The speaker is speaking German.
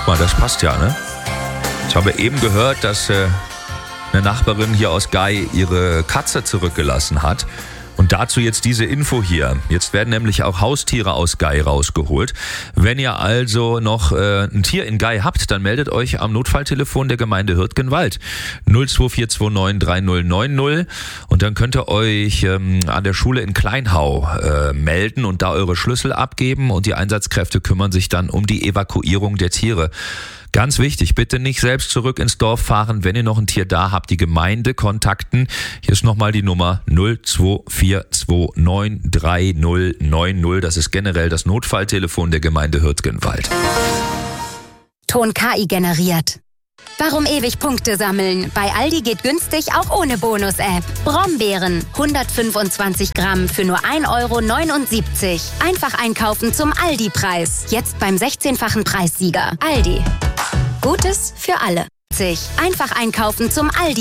guck mal, das passt ja, ne? Ich habe eben gehört, dass eine Nachbarin hier aus Gei ihre Katze zurückgelassen hat. Und dazu jetzt diese Info hier. Jetzt werden nämlich auch Haustiere aus Gei rausgeholt. Wenn ihr also noch ein Tier in Gei habt, dann meldet euch am Notfalltelefon der Gemeinde Hürtgenwald 02429 3090 und dann könnt ihr euch an der Schule in Kleinhau melden und da eure Schlüssel abgeben und die Einsatzkräfte kümmern sich dann um die Evakuierung der Tiere. Ganz wichtig, bitte nicht selbst zurück ins Dorf fahren, wenn ihr noch ein Tier da habt, die Gemeinde kontakten. Hier ist nochmal die Nummer 02429 3090. Das ist generell das Notfalltelefon der Gemeinde Hürtgenwald. Ton KI generiert. Warum ewig Punkte sammeln? Bei Aldi geht günstig auch ohne Bonus-App. Brombeeren, 125 Gramm für nur 1,79 €. Einfach einkaufen zum Aldi-Preis. Jetzt beim 16-fachen Preissieger. Aldi. Gutes für alle. Einfach einkaufen zum Aldi.